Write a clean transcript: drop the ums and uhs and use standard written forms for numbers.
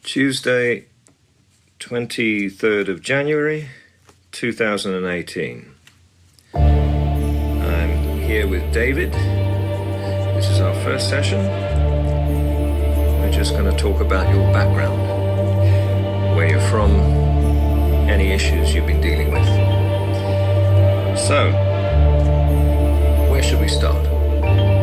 Tuesday, 23rd of January 2018. I'm here with David. This is our first session. We're just going to talk about your background, where you're from, any issues you've been dealing with. So, where should we start?